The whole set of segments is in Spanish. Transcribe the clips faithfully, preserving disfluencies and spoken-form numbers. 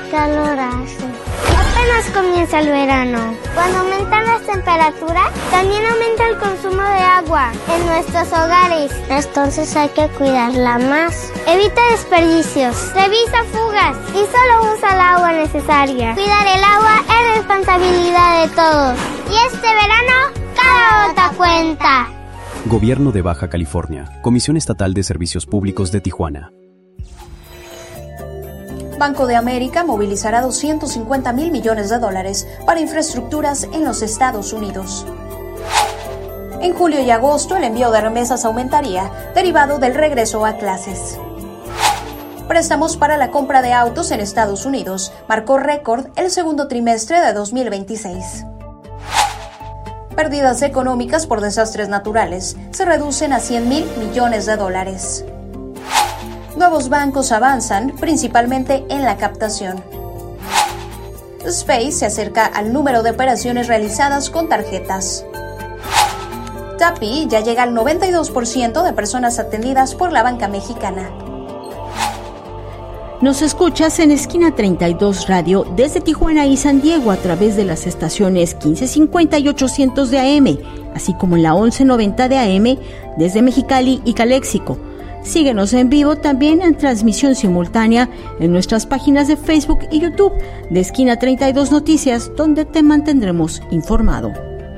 calor hace. Apenas comienza el verano. Cuando aumentan las temperaturas, también aumenta el consumo de agua en nuestros hogares. Entonces hay que cuidarla más. Evita desperdicios, revisa fugas y solo usa el agua necesaria. Cuidar el agua es responsabilidad de todos. Y este verano, cada gota cuenta. Gobierno de Baja California, Comisión Estatal de Servicios Públicos de Tijuana. Banco de América movilizará doscientos cincuenta mil millones de dólares para infraestructuras en los Estados Unidos. En julio y agosto el envío de remesas aumentaría, derivado del regreso a clases. Préstamos para la compra de autos en Estados Unidos marcó récord el segundo trimestre de dos mil veintiséis. Pérdidas económicas por desastres naturales se reducen a cien mil millones de dólares. Nuevos bancos avanzan, principalmente en la captación. Space se acerca al número de operaciones realizadas con tarjetas. Tappi ya llega al noventa y dos por ciento de personas atendidas por la banca mexicana. Nos escuchas en Esquina treinta y dos Radio desde Tijuana y San Diego a través de las estaciones quince cincuenta y ochocientos de A M, así como en la once noventa de A M desde Mexicali y Caléxico. Síguenos en vivo también en transmisión simultánea en nuestras páginas de Facebook y YouTube de Esquina treinta y dos Noticias, donde te mantendremos informado.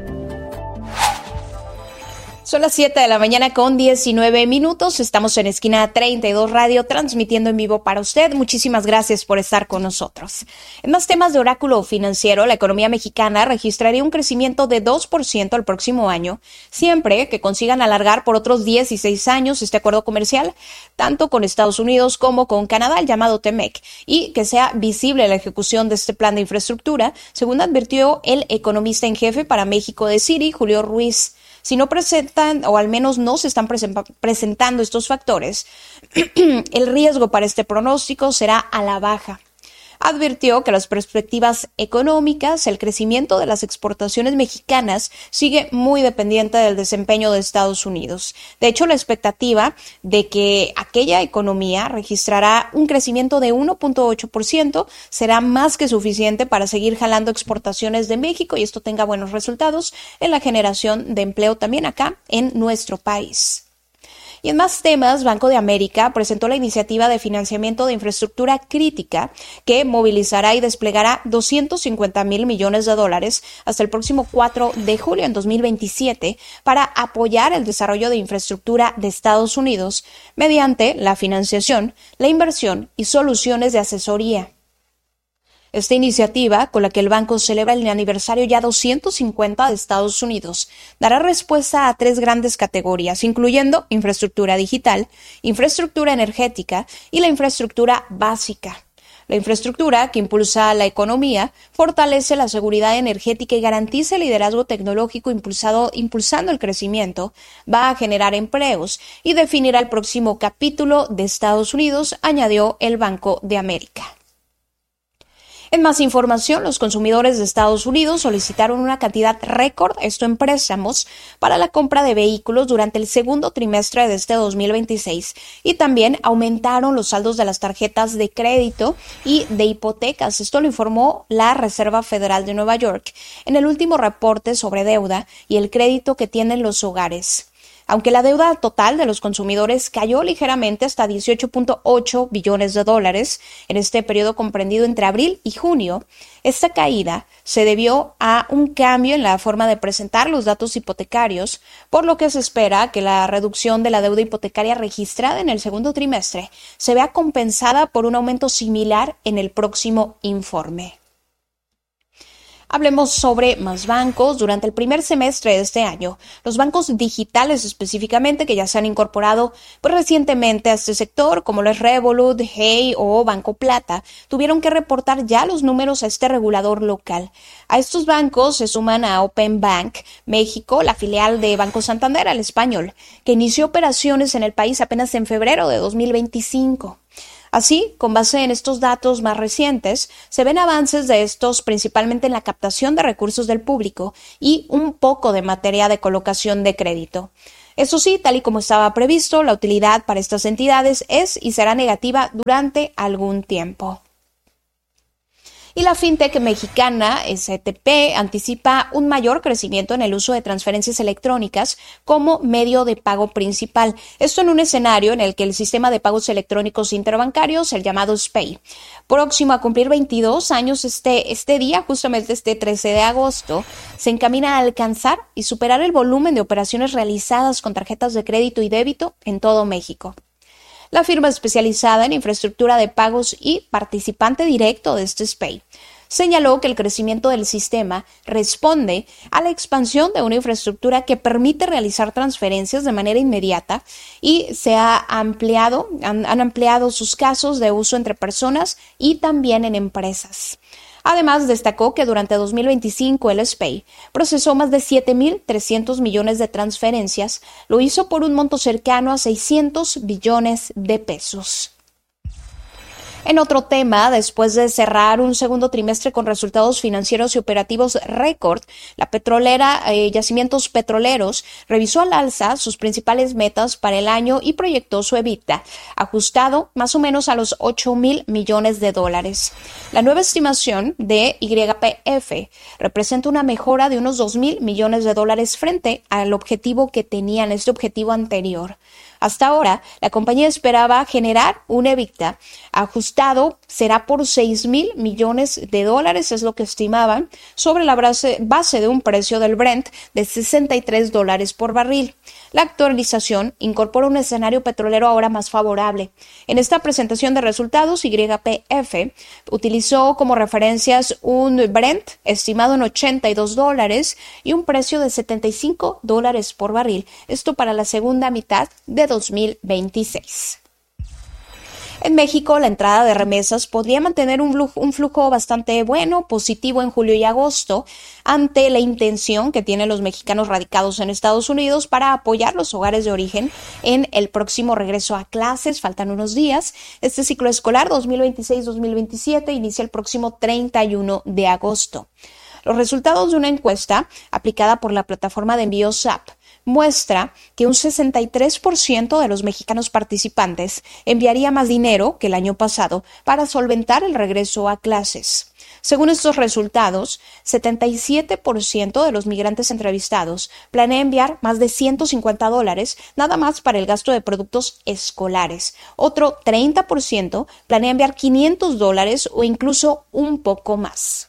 Son las siete de la mañana con diecinueve minutos. Estamos en Esquina treinta y dos Radio, transmitiendo en vivo para usted. Muchísimas gracias por estar con nosotros. En más temas de oráculo financiero, la economía mexicana registraría un crecimiento de dos por ciento el próximo año, siempre que consigan alargar por otros dieciséis años este acuerdo comercial, tanto con Estados Unidos como con Canadá, el llamado TEMEC, y que sea visible la ejecución de este plan de infraestructura, según advirtió el economista en jefe para México de Citi, Julio Ruiz. Si no presentan, o al menos no se están presentando estos factores, el riesgo para este pronóstico será a la baja. Advirtió que las perspectivas económicas, el crecimiento de las exportaciones mexicanas sigue muy dependiente del desempeño de Estados Unidos. De hecho, la expectativa de que aquella economía registrará un crecimiento de uno punto ocho por ciento será más que suficiente para seguir jalando exportaciones de México y esto tenga buenos resultados en la generación de empleo también acá en nuestro país. Y en más temas, Banco de América presentó la iniciativa de financiamiento de infraestructura crítica que movilizará y desplegará doscientos cincuenta mil millones de dólares hasta el próximo cuatro de julio en dos mil veintisiete para apoyar el desarrollo de infraestructura de Estados Unidos mediante la financiación, la inversión y soluciones de asesoría. Esta iniciativa, con la que el banco celebra el aniversario ya doscientos cincuenta de Estados Unidos, dará respuesta a tres grandes categorías, incluyendo infraestructura digital, infraestructura energética y la infraestructura básica. La infraestructura, que impulsa la economía, fortalece la seguridad energética y garantiza el liderazgo tecnológico impulsado, impulsando el crecimiento, va a generar empleos y definirá el próximo capítulo de Estados Unidos, añadió el Banco de América. En más información, los consumidores de Estados Unidos solicitaron una cantidad récord, esto en préstamos, para la compra de vehículos durante el segundo trimestre de este dos mil veintiséis y también aumentaron los saldos de las tarjetas de crédito y de hipotecas. Esto lo informó la Reserva Federal de Nueva York en el último reporte sobre deuda y el crédito que tienen los hogares. Aunque la deuda total de los consumidores cayó ligeramente hasta dieciocho punto ocho billones de dólares en este periodo comprendido entre abril y junio, esta caída se debió a un cambio en la forma de presentar los datos hipotecarios, por lo que se espera que la reducción de la deuda hipotecaria registrada en el segundo trimestre se vea compensada por un aumento similar en el próximo informe. Hablemos sobre más bancos. Durante el primer semestre de este año, los bancos digitales específicamente, que ya se han incorporado pues, recientemente a este sector, como lo es Revolut, Hey o Banco Plata, tuvieron que reportar ya los números a este regulador local. A estos bancos se suman a Open Bank México, la filial de Banco Santander, al español, que inició operaciones en el país apenas en febrero de dos mil veinticinco. Así, con base en estos datos más recientes, se ven avances de estos principalmente en la captación de recursos del público y un poco de materia de colocación de crédito. Eso sí, tal y como estaba previsto, la utilidad para estas entidades es y será negativa durante algún tiempo. Y la fintech mexicana S T P anticipa un mayor crecimiento en el uso de transferencias electrónicas como medio de pago principal. Esto en un escenario en el que el sistema de pagos electrónicos interbancarios, el llamado S P E I, próximo a cumplir veintidós años este, este día, justamente este trece de agosto, se encamina a alcanzar y superar el volumen de operaciones realizadas con tarjetas de crédito y débito en todo México. La firma especializada en infraestructura de pagos y participante directo de este S P E I señaló que el crecimiento del sistema responde a la expansión de una infraestructura que permite realizar transferencias de manera inmediata y se ha ampliado, han, han ampliado sus casos de uso entre personas y también en empresas. Además, destacó que durante dos mil veinticinco el S P E I procesó más de siete mil trescientos millones de transferencias, lo hizo por un monto cercano a seiscientos billones de pesos. En otro tema, después de cerrar un segundo trimestre con resultados financieros y operativos récord, la petrolera eh, Yacimientos Petroleros revisó al alza sus principales metas para el año y proyectó su EBITDA, ajustado más o menos a los ocho mil millones de dólares. La nueva estimación de Y P F representa una mejora de unos dos mil millones de dólares frente al objetivo que tenían, este objetivo anterior. Hasta ahora, la compañía esperaba generar un EBITDA ajustado, será por seis mil millones de dólares, es lo que estimaban, sobre la base, base de un precio del Brent de sesenta y tres dólares por barril. La actualización incorpora un escenario petrolero ahora más favorable. En esta presentación de resultados, Y P F utilizó como referencias un Brent estimado en ochenta y dos dólares y un precio de setenta y cinco dólares por barril, esto para la segunda mitad de dos mil veintiséis. En México, la entrada de remesas podría mantener un flujo, un flujo bastante bueno, positivo en julio y agosto, ante la intención que tienen los mexicanos radicados en Estados Unidos para apoyar los hogares de origen en el próximo regreso a clases. Faltan unos días. Este ciclo escolar dos mil veintiséis dos mil veintisiete inicia el próximo treinta y uno de agosto. Los resultados de una encuesta aplicada por la plataforma de envíos S A P muestra que un sesenta y tres por ciento de los mexicanos participantes enviaría más dinero que el año pasado para solventar el regreso a clases. Según estos resultados, setenta y siete por ciento de los migrantes entrevistados planea enviar más de ciento cincuenta dólares nada más para el gasto de productos escolares. Otro treinta por ciento planea enviar quinientos dólares o incluso un poco más.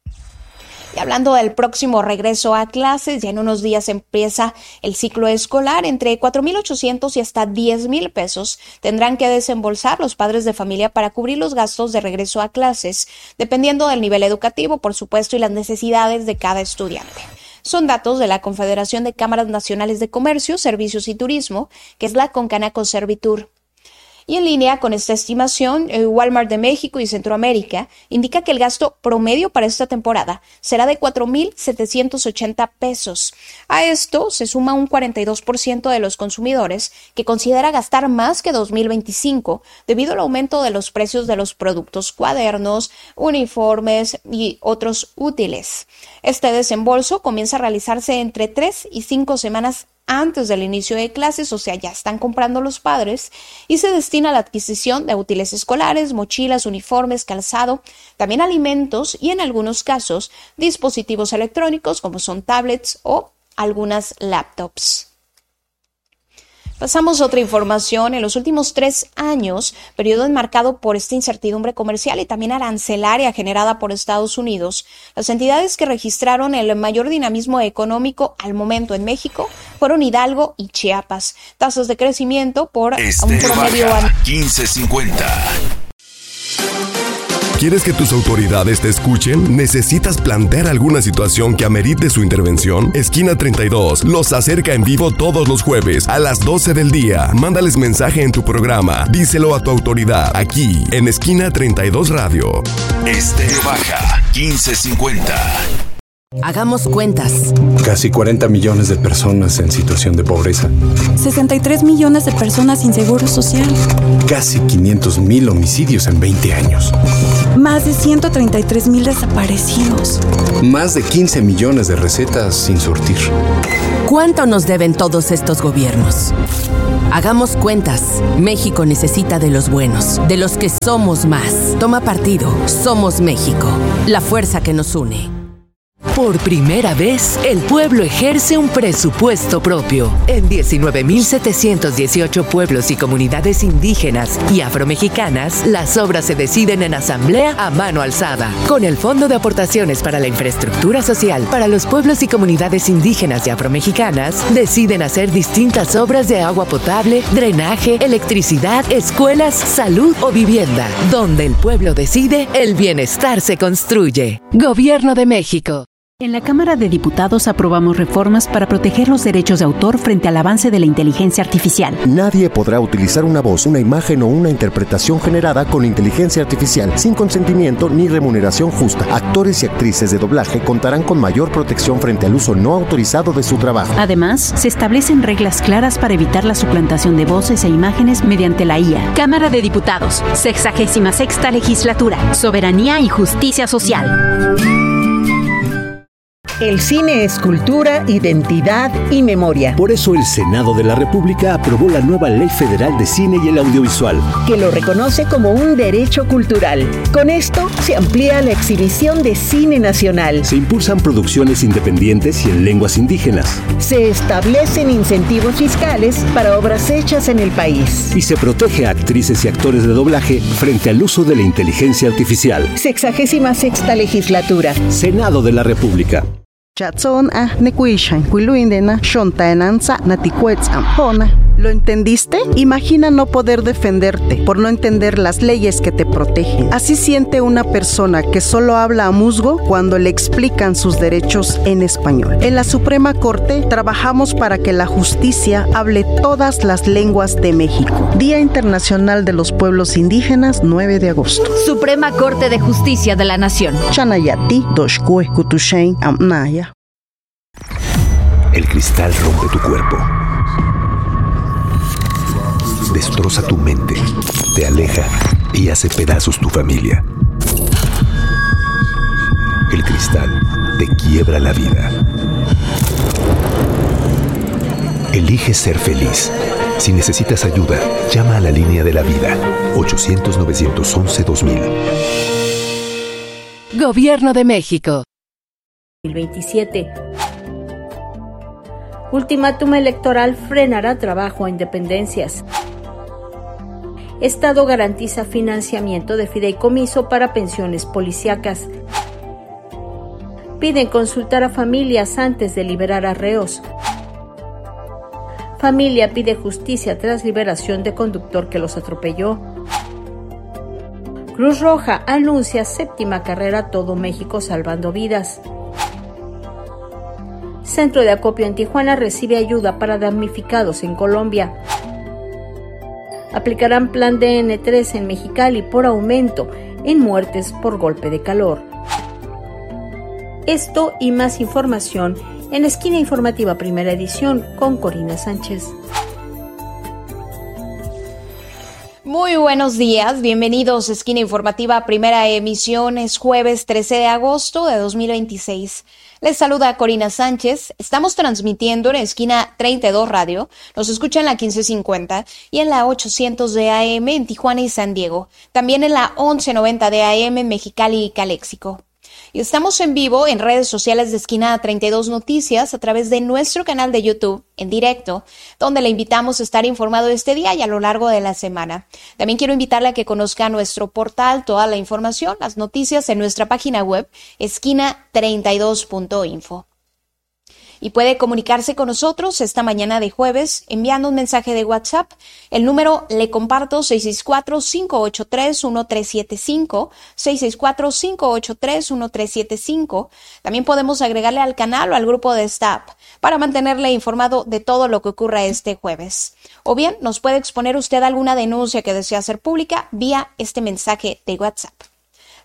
Y hablando del próximo regreso a clases, ya en unos días empieza el ciclo escolar. Entre cuatro mil ochocientos y hasta diez mil pesos tendrán que desembolsar los padres de familia para cubrir los gastos de regreso a clases, dependiendo del nivel educativo, por supuesto, y las necesidades de cada estudiante. Son datos de la Confederación de Cámaras Nacionales de Comercio, Servicios y Turismo, que es la Concanaco Servitur. Y en línea con esta estimación, Walmart de México y Centroamérica indica que el gasto promedio para esta temporada será de cuatro mil setecientos ochenta pesos. A esto se suma un cuarenta y dos por ciento de los consumidores que considera gastar más que dos mil veinticinco debido al aumento de los precios de los productos, cuadernos, uniformes y otros útiles. Este desembolso comienza a realizarse entre tres y cinco semanas antes del inicio de clases, o sea, ya están comprando los padres, y se destina a la adquisición de útiles escolares, mochilas, uniformes, calzado, también alimentos y en algunos casos dispositivos electrónicos como son tablets o algunas laptops. Pasamos a otra información. En los últimos tres años, periodo enmarcado por esta incertidumbre comercial y también arancelaria generada por Estados Unidos, las entidades que registraron el mayor dinamismo económico al momento en México fueron Hidalgo y Chiapas. Tasas de crecimiento por este un promedio baja, quince cincuenta. ¿Quieres que tus autoridades te escuchen? ¿Necesitas plantear alguna situación que amerite su intervención? Esquina treinta y dos los acerca en vivo todos los jueves a las doce del día. Mándales mensaje en tu programa. Díselo a tu autoridad aquí en Esquina treinta y dos Radio. Estéreo Baja, quince cincuenta. Hagamos cuentas. Casi cuarenta millones de personas en situación de pobreza. sesenta y tres millones de personas sin seguro social. Casi quinientos mil homicidios en veinte años. Más de ciento treinta y tres mil desaparecidos. Más de quince millones de recetas sin surtir. ¿Cuánto nos deben todos estos gobiernos? Hagamos cuentas. México necesita de los buenos, de los que somos más. Toma partido. Somos México, la fuerza que nos une. Por primera vez, el pueblo ejerce un presupuesto propio. En diecinueve mil setecientos dieciocho pueblos y comunidades indígenas y afromexicanas, las obras se deciden en asamblea a mano alzada. Con el Fondo de Aportaciones para la Infraestructura Social para los pueblos y comunidades indígenas y afromexicanas, deciden hacer distintas obras de agua potable, drenaje, electricidad, escuelas, salud o vivienda. Donde el pueblo decide, el bienestar se construye. Gobierno de México. En la Cámara de Diputados aprobamos reformas para proteger los derechos de autor frente al avance de la inteligencia artificial. Nadie podrá utilizar una voz, una imagen o una interpretación generada con inteligencia artificial sin consentimiento ni remuneración justa. Actores y actrices de doblaje contarán con mayor protección frente al uso no autorizado de su trabajo. Además, se establecen reglas claras para evitar la suplantación de voces e imágenes mediante la I A. Cámara de Diputados, sexagésima sexta legislatura, soberanía y justicia social. El cine es cultura, identidad y memoria. Por eso el Senado de la República aprobó la nueva Ley Federal de Cine y el Audiovisual, que lo reconoce como un derecho cultural. Con esto se amplía la exhibición de cine nacional. Se impulsan producciones independientes y en lenguas indígenas. Se establecen incentivos fiscales para obras hechas en el país. Y se protege a actrices y actores de doblaje frente al uso de la inteligencia artificial. Sexagésima sexta legislatura. Senado de la República. Chatson a nekuishan kuiluindena shontaenanza naticuetz ampona. ¿Lo entendiste? Imagina no poder defenderte por no entender las leyes que te protegen. Así siente una persona que solo habla a musgo cuando le explican sus derechos en español. En la Suprema Corte trabajamos para que la justicia hable todas las lenguas de México. Día Internacional de los Pueblos Indígenas, nueve de agosto. Suprema Corte de Justicia de la Nación. Chanayati, Doshkue, Kutushain, Amnaya. El cristal rompe tu cuerpo. Destroza tu mente, te aleja y hace pedazos tu familia. El cristal te quiebra la vida. Elige ser feliz. Si necesitas ayuda, llama a la línea de la vida, ochocientos, novecientos once, dos mil. Gobierno de México. dos mil veintisiete. Ultimátum electoral frenará trabajo a independencias. Estado garantiza financiamiento de fideicomiso para pensiones policíacas. Piden consultar a familias antes de liberar a reos. Familia pide justicia tras liberación de conductor que los atropelló. Cruz Roja anuncia séptima carrera Todo México Salvando Vidas. Centro de acopio en Tijuana recibe ayuda para damnificados en Colombia. Aplicarán plan D N tres en Mexicali por aumento en muertes por golpe de calor. Esto y más información en Esquina Informativa Primera Edición con Corina Sánchez. Muy buenos días, bienvenidos a Esquina Informativa Primera Emisión. Es jueves trece de agosto de dos mil veintiséis. Les saluda Corina Sánchez. Estamos transmitiendo en Esquina treinta y dos Radio. Nos escuchan en la quince cincuenta y en la ochocientos de A M en Tijuana y San Diego. También en la once noventa de A M en Mexicali y Caléxico. Y estamos en vivo en redes sociales de Esquina treinta y dos Noticias a través de nuestro canal de YouTube en directo, donde le invitamos a estar informado este día y a lo largo de la semana. También quiero invitarle a que conozca nuestro portal, toda la información, las noticias en nuestra página web, esquina treinta y dos punto info. Y puede comunicarse con nosotros esta mañana de jueves enviando un mensaje de WhatsApp. El número le comparto seis seis cuatro, cinco ocho tres, uno tres siete cinco, seis seis cuatro, cinco ocho tres, uno tres siete cinco. También podemos agregarle al canal o al grupo de staff para mantenerle informado de todo lo que ocurra este jueves. O bien nos puede exponer usted alguna denuncia que desea hacer pública vía este mensaje de WhatsApp.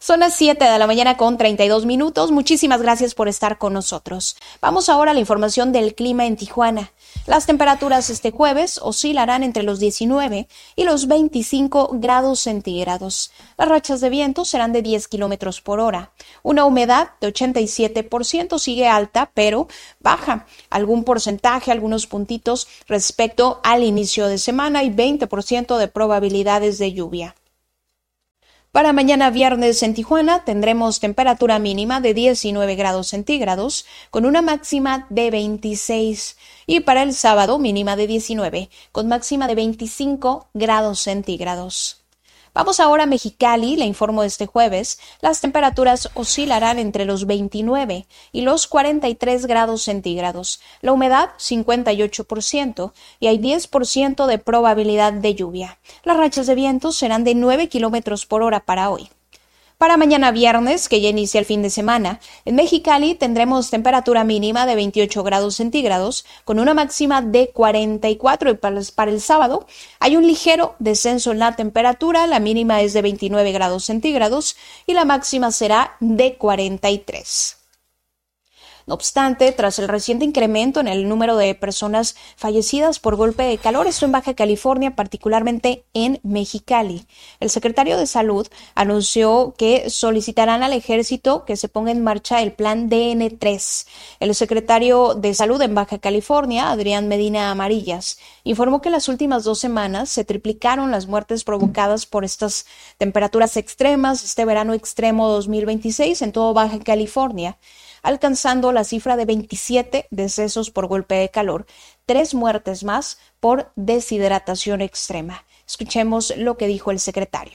Son las siete de la mañana con treinta y dos minutos. Muchísimas gracias por estar con nosotros. Vamos ahora a la información del clima en Tijuana. Las temperaturas este jueves oscilarán entre los diecinueve y los veinticinco grados centígrados. Las rachas de viento serán de diez kilómetros por hora. Una humedad de ochenta y siete por ciento sigue alta, pero baja algún porcentaje, algunos puntitos respecto al inicio de semana y veinte por ciento de probabilidades de lluvia. Para mañana viernes en Tijuana tendremos temperatura mínima de diecinueve grados centígrados con una máxima de veintiséis y para el sábado mínima de diecinueve con máxima de veinticinco grados centígrados. Vamos ahora a Mexicali, le informo este jueves, las temperaturas oscilarán entre los veintinueve y los cuarenta y tres grados centígrados, la humedad cincuenta y ocho por ciento y hay diez por ciento de probabilidad de lluvia. Las rachas de viento serán de nueve kilómetros por hora para hoy. Para mañana viernes, que ya inicia el fin de semana, en Mexicali tendremos temperatura mínima de veintiocho grados centígrados con una máxima de cuarenta y cuatro y para el, para el sábado hay un ligero descenso en la temperatura, la mínima es de veintinueve grados centígrados y la máxima será de cuarenta y tres. No obstante, tras el reciente incremento en el número de personas fallecidas por golpe de calor, esto en Baja California, particularmente en Mexicali, el secretario de Salud anunció que solicitarán al Ejército que se ponga en marcha el plan D N tres. El secretario de Salud en Baja California, Adrián Medina Amarillas, informó que en las últimas dos semanas se triplicaron las muertes provocadas por estas temperaturas extremas, este verano extremo dos mil veintiséis en todo Baja California, alcanzando la cifra de veintisiete decesos por golpe de calor, tres muertes más por deshidratación extrema. Escuchemos lo que dijo el secretario.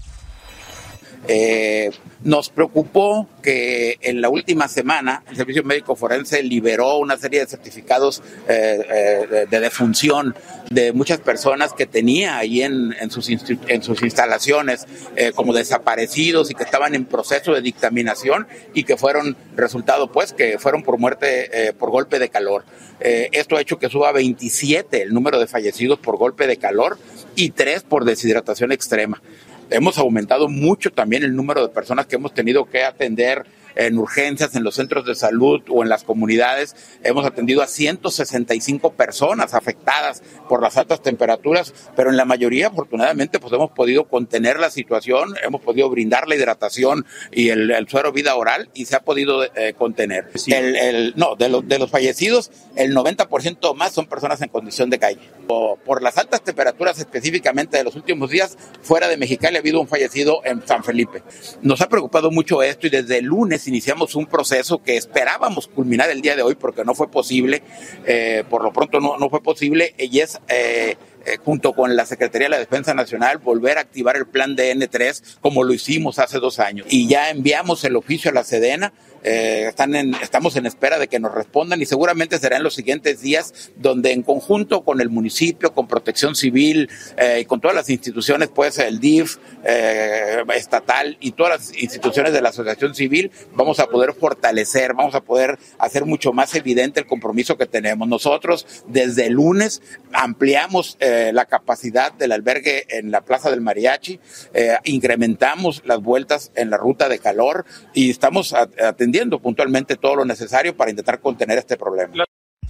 Eh, nos preocupó que en la última semana el Servicio Médico Forense liberó una serie de certificados eh, eh, de, de defunción de muchas personas que tenía ahí en, en, sus, en sus instalaciones eh, como desaparecidos y que estaban en proceso de dictaminación y que fueron resultado pues que fueron por muerte eh, por golpe de calor. Eh, esto ha hecho que suba a veintisiete el número de fallecidos por golpe de calor y tres por deshidratación extrema. Hemos aumentado mucho también el número de personas que hemos tenido que atender en urgencias, en los centros de salud o en las comunidades. Hemos atendido a ciento sesenta y cinco personas afectadas por las altas temperaturas, pero en la mayoría, afortunadamente, pues hemos podido contener la situación, hemos podido brindar la hidratación y el, el suero vida oral y se ha podido eh, contener. Sí. El, el, no, de los, de los fallecidos, el noventa por ciento más son personas en condición de calle. O, por las altas temperaturas específicamente de los últimos días, fuera de Mexicali ha habido un fallecido en San Felipe. Nos ha preocupado mucho esto y desde el lunes iniciamos un proceso que esperábamos culminar el día de hoy porque no fue posible, eh, por lo pronto no, no fue posible, y es eh, eh, junto con la Secretaría de la Defensa Nacional volver a activar el plan D N tres como lo hicimos hace dos años. Y ya enviamos el oficio a la Sedena, eh, están en, estamos en espera de que nos respondan y seguramente será en los siguientes días donde en conjunto con el municipio, con Protección Civil eh, y con todas las instituciones, pues el D I F eh, estatal y todas las instituciones de la Asociación Civil, vamos a poder fortalecer, vamos a poder hacer mucho más evidente el compromiso que tenemos. Nosotros desde el lunes ampliamos eh, la capacidad del albergue en la Plaza del Mariachi, eh, incrementamos las vueltas en la ruta de calor y estamos atendiendo puntualmente todo lo necesario para intentar contener este problema.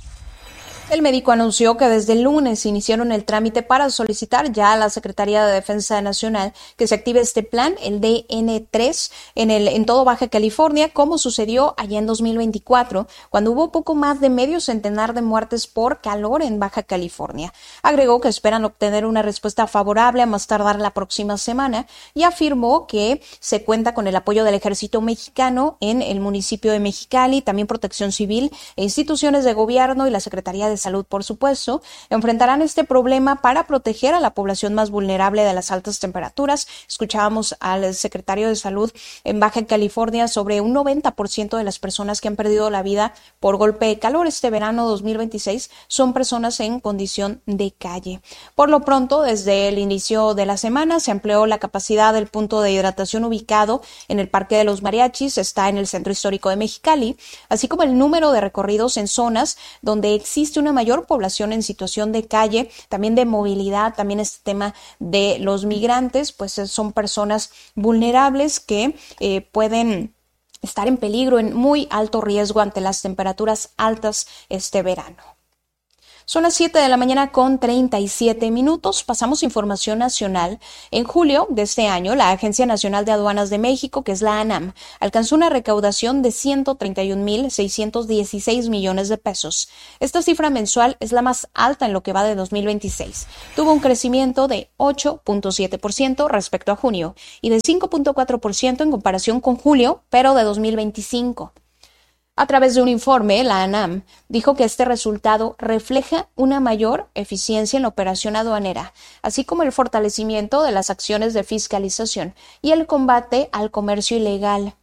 El médico anunció que desde el lunes iniciaron el trámite para solicitar ya a la Secretaría de Defensa Nacional que se active este plan, el D N tres, en, el, en todo Baja California, como sucedió allá en dos mil veinticuatro, cuando hubo poco más de medio centenar de muertes por calor en Baja California. Agregó que esperan obtener una respuesta favorable a más tardar la próxima semana y afirmó que se cuenta con el apoyo del Ejército Mexicano en el municipio de Mexicali, también Protección Civil e instituciones de gobierno y la Secretaría de Salud, por supuesto, enfrentarán este problema para proteger a la población más vulnerable de las altas temperaturas. Escuchábamos al secretario de Salud en Baja California sobre un noventa por ciento de las personas que han perdido la vida por golpe de calor este verano dos mil veintiséis son personas en condición de calle. Por lo pronto, desde el inicio de la semana se amplió la capacidad del punto de hidratación ubicado en el Parque de los Mariachis, está en el Centro Histórico de Mexicali, así como el número de recorridos en zonas donde existe una una mayor población en situación de calle, también de movilidad, también este tema de los migrantes, pues son personas vulnerables que eh, pueden estar en peligro, en muy alto riesgo ante las temperaturas altas este verano. Son las siete de la mañana con treinta y siete minutos. Pasamos información nacional. En julio de este año, la Agencia Nacional de Aduanas de México, que es la ANAM, alcanzó una recaudación de ciento treinta y un mil seiscientos dieciséis millones de pesos. Esta cifra mensual es la más alta en lo que va de dos mil veintiséis. Tuvo un crecimiento de ocho punto siete por ciento respecto a junio y de cinco punto cuatro por ciento en comparación con julio, pero de dos mil veinticinco. A través de un informe, la ANAM dijo que este resultado refleja una mayor eficiencia en la operación aduanera, así como el fortalecimiento de las acciones de fiscalización y el combate al comercio ilegal.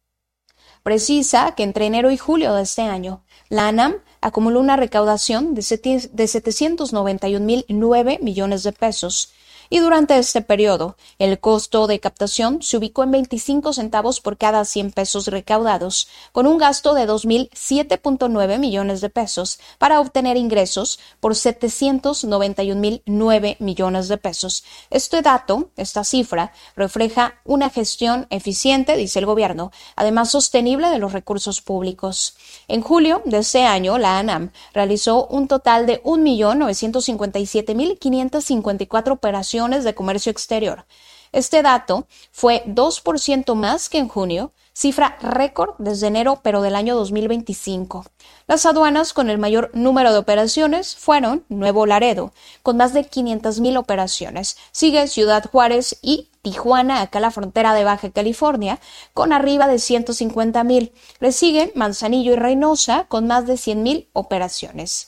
Precisa que entre enero y julio de este año, la ANAM acumuló una recaudación de setecientos noventa y un mil nueve millones de pesos. Y durante este periodo, el costo de captación se ubicó en veinticinco centavos por cada cien pesos recaudados, con un gasto de dos mil siete punto nueve millones de pesos para obtener ingresos por setecientos noventa y un mil nueve millones de pesos. Este dato, esta cifra, refleja una gestión eficiente, dice el gobierno, además sostenible de los recursos públicos. En julio de este año, la ANAM realizó un total de un millón novecientos cincuenta y siete mil quinientas cincuenta y cuatro operaciones de comercio exterior. Este dato fue dos por ciento más que en junio, cifra récord desde enero, pero del año dos mil veinticinco. Las aduanas con el mayor número de operaciones fueron Nuevo Laredo, con más de quinientas mil operaciones. Sigue Ciudad Juárez y Tijuana, acá en la frontera de Baja California, con arriba de ciento cincuenta mil. Le siguen Manzanillo y Reynosa, con más de cien mil operaciones.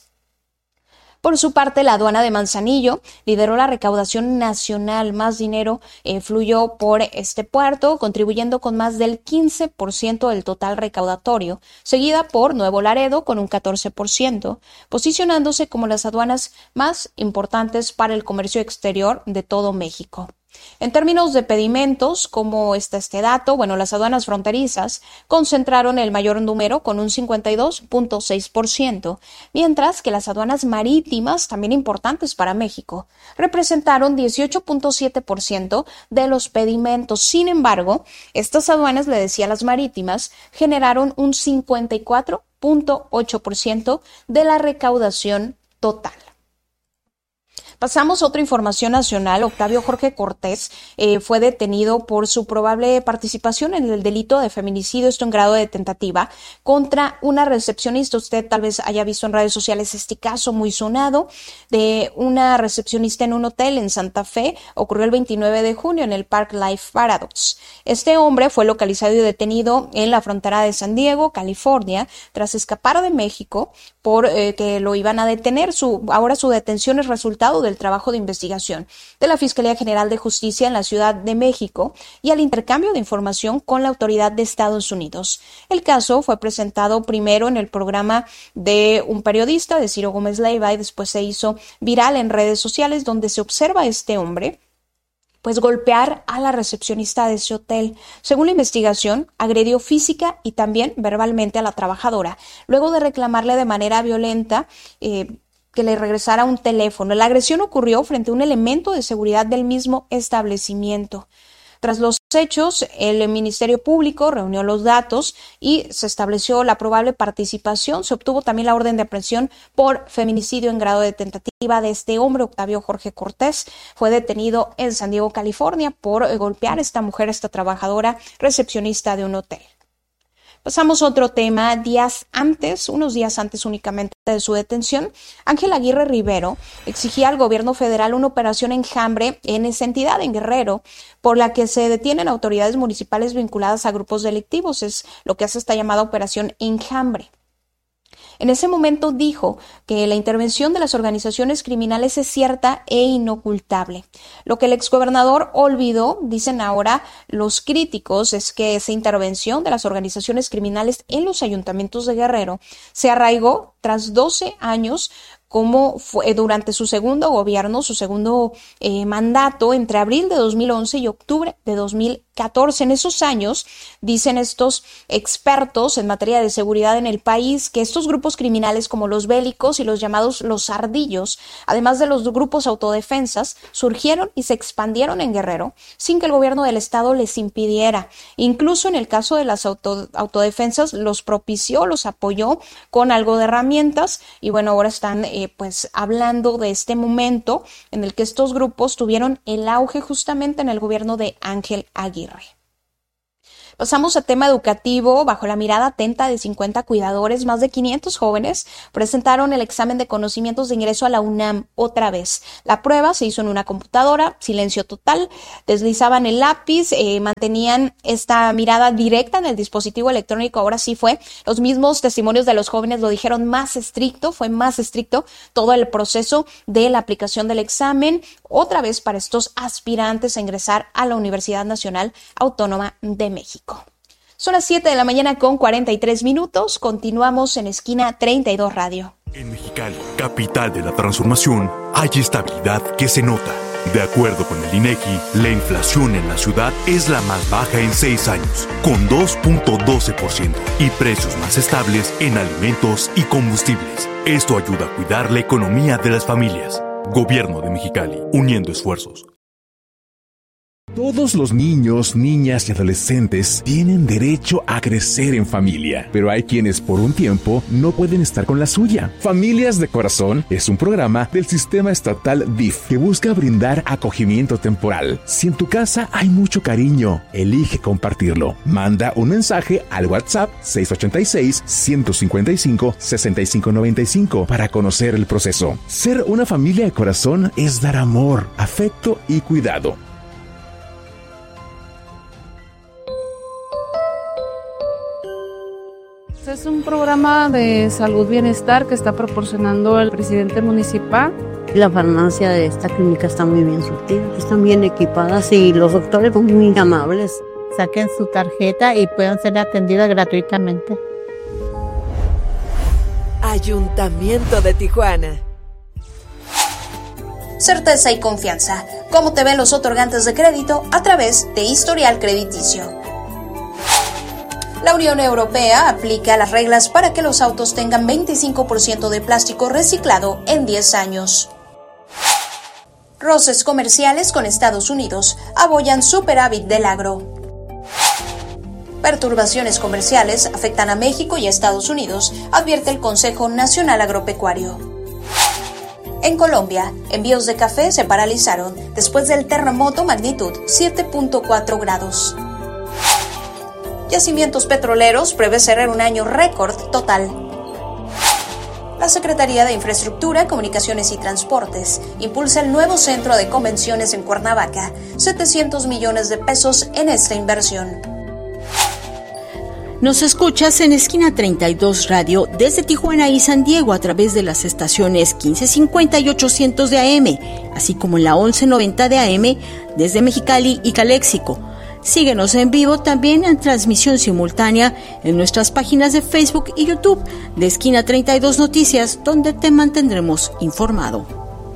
Por su parte, la aduana de Manzanillo lideró la recaudación nacional. Más dinero eh, fluyó por este puerto, contribuyendo con más del quince por ciento del total recaudatorio, seguida por Nuevo Laredo con un catorce por ciento, posicionándose como las aduanas más importantes para el comercio exterior de todo México. En términos de pedimentos, como está este dato, bueno, las aduanas fronterizas concentraron el mayor número con un cincuenta y dos punto seis por ciento, mientras que las aduanas marítimas, también importantes para México, representaron dieciocho punto siete por ciento de los pedimentos. Sin embargo, estas aduanas, le decía, las marítimas, generaron un cincuenta y cuatro punto ocho por ciento de la recaudación total. Pasamos a otra información nacional. Octavio Jorge Cortés eh, fue detenido por su probable participación en el delito de feminicidio, esto en grado de tentativa, contra una recepcionista. Usted tal vez haya visto en redes sociales este caso muy sonado de una recepcionista en un hotel en Santa Fe. Ocurrió el veintinueve de junio en el Park Life Paradox. Este hombre fue localizado y detenido en la frontera de San Diego, California, tras escapar de México por eh, que lo iban a detener. Su, ahora su detención es resultado del trabajo de investigación de la Fiscalía General de Justicia en la Ciudad de México y al intercambio de información con la autoridad de Estados Unidos. El caso fue presentado primero en el programa de un periodista, de Ciro Gómez Leiva, y después se hizo viral en redes sociales, donde se observa a este hombre pues golpear a la recepcionista de ese hotel. Según la investigación, agredió física y también verbalmente a la trabajadora, luego de reclamarle de manera violenta eh, que le regresara un teléfono. La agresión ocurrió frente a un elemento de seguridad del mismo establecimiento. Tras los hechos, el Ministerio Público reunió los datos y se estableció la probable participación. Se obtuvo también la orden de aprehensión por feminicidio en grado de tentativa de este hombre, Octavio Jorge Cortés. Fue detenido en San Diego, California, por golpear a esta mujer, a esta trabajadora recepcionista de un hotel. Pasamos a otro tema. Días antes, unos días antes únicamente de su detención, Ángel Aguirre Rivero exigía al gobierno federal una operación enjambre en esa entidad, en Guerrero, por la que se detienen autoridades municipales vinculadas a grupos delictivos. Es lo que hace esta llamada operación enjambre. En ese momento dijo que la intervención de las organizaciones criminales es cierta e inocultable. Lo que el exgobernador olvidó, dicen ahora los críticos, es que esa intervención de las organizaciones criminales en los ayuntamientos de Guerrero se arraigó tras doce años cómo fue durante su segundo gobierno, su segundo eh, mandato, entre abril de dos mil once y octubre de dos mil catorce. En esos años, dicen estos expertos en materia de seguridad en el país, que estos grupos criminales como los bélicos y los llamados los ardillos, además de los grupos autodefensas, surgieron y se expandieron en Guerrero sin que el gobierno del estado les impidiera. Incluso en el caso de las auto, autodefensas, los propició, los apoyó con algo de herramientas y bueno, ahora están eh, pues hablando de este momento en el que estos grupos tuvieron el auge justamente en el gobierno de Ángel Aguirre. Pasamos a tema educativo. Bajo la mirada atenta de cincuenta cuidadores, más de quinientos jóvenes presentaron el examen de conocimientos de ingreso a la UNAM otra vez. La prueba se hizo en una computadora, silencio total, deslizaban el lápiz, eh, mantenían esta mirada directa en el dispositivo electrónico. Ahora sí fue, los mismos testimonios de los jóvenes lo dijeron, más estricto, fue más estricto todo el proceso de la aplicación del examen, otra vez para estos aspirantes a ingresar a la Universidad Nacional Autónoma de México. Son las siete de la mañana con cuarenta y tres minutos. Continuamos en Esquina treinta y dos Radio. En Mexicali, capital de la transformación, hay estabilidad que se nota. De acuerdo con el INEGI, la inflación en la ciudad es la más baja en seis años, con dos punto doce por ciento, y precios más estables en alimentos y combustibles. Esto ayuda a cuidar la economía de las familias. Gobierno de Mexicali, uniendo esfuerzos. Todos los niños, niñas y adolescentes tienen derecho a crecer en familia, pero hay quienes por un tiempo no pueden estar con la suya. Familias de Corazón es un programa del Sistema Estatal D I F que busca brindar acogimiento temporal. Si en tu casa hay mucho cariño, elige compartirlo. Manda un mensaje al WhatsApp seis ocho seis, uno cinco cinco, seis cinco nueve cinco para conocer el proceso. Ser una familia de corazón es dar amor, afecto y cuidado. Es un programa de salud bienestar que está proporcionando el presidente municipal. La farmacia de esta clínica está muy bien surtida, están bien equipadas y los doctores son muy amables. Saquen su tarjeta y puedan ser atendidas gratuitamente. Ayuntamiento de Tijuana. Certeza y confianza. ¿Cómo te ven los otorgantes de crédito? A través de historial crediticio. La Unión Europea aplica las reglas para que los autos tengan veinticinco por ciento de plástico reciclado en diez años. Roces comerciales con Estados Unidos abollan superávit del agro. Perturbaciones comerciales afectan a México y a Estados Unidos, advierte el Consejo Nacional Agropecuario. En Colombia, envíos de café se paralizaron después del terremoto magnitud siete punto cuatro grados. Yacimientos petroleros prevé cerrar un año récord total. La Secretaría de Infraestructura, Comunicaciones y Transportes impulsa el nuevo centro de convenciones en Cuernavaca, setecientos millones de pesos en esta inversión. Nos escuchas en Esquina treinta y dos Radio desde Tijuana y San Diego a través de las estaciones quince cincuenta y ochocientos de A M, así como en la once noventa de A M desde Mexicali y Caléxico. Síguenos en vivo también en transmisión simultánea en nuestras páginas de Facebook y YouTube de Esquina treinta y dos Noticias, donde te mantendremos informado.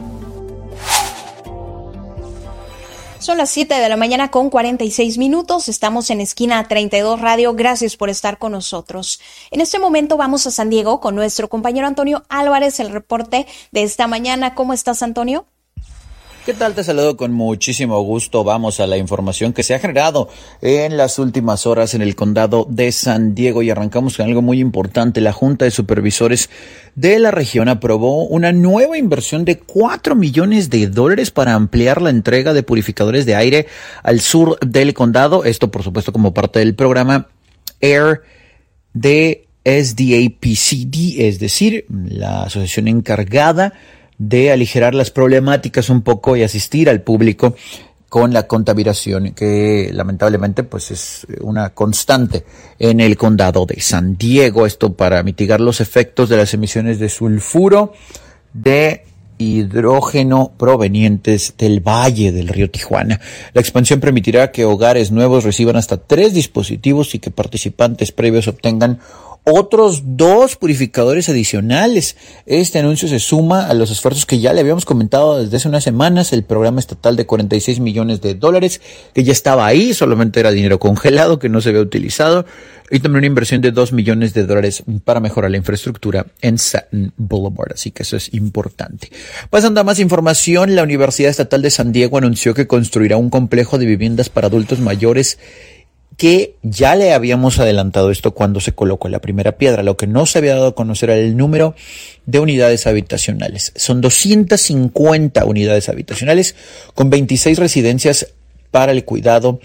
Son las siete de la mañana con cuarenta y seis minutos. Estamos en Esquina treinta y dos Radio. Gracias por estar con nosotros. En este momento vamos a San Diego con nuestro compañero Antonio Álvarez, el reporte de esta mañana. ¿Cómo estás, Antonio? ¿Qué tal? Te saludo con muchísimo gusto. Vamos a la información que se ha generado en las últimas horas en el condado de San Diego y arrancamos con algo muy importante. La Junta de Supervisores de la región aprobó una nueva inversión de cuatro millones de dólares para ampliar la entrega de purificadores de aire al sur del condado. Esto, por supuesto, como parte del programa Air de S D A P C D, es decir, la asociación encargada de aligerar las problemáticas un poco y asistir al público con la contaminación que lamentablemente pues es una constante en el condado de San Diego. Esto para mitigar los efectos de las emisiones de sulfuro de hidrógeno provenientes del valle del río Tijuana. La expansión permitirá que hogares nuevos reciban hasta tres dispositivos y que participantes previos obtengan otros dos purificadores adicionales. Este anuncio se suma a los esfuerzos que ya le habíamos comentado desde hace unas semanas, el programa estatal de cuarenta y seis millones de dólares, que ya estaba ahí, solamente era dinero congelado que no se había utilizado, y también una inversión de dos millones de dólares para mejorar la infraestructura en Sutton Boulevard, así que eso es importante. Pasando a más información, la Universidad Estatal de San Diego anunció que construirá un complejo de viviendas para adultos mayores, que ya le habíamos adelantado esto cuando se colocó la primera piedra. Lo que no se había dado a conocer era el número de unidades habitacionales. Son doscientas cincuenta unidades habitacionales con veintiséis residencias para el cuidado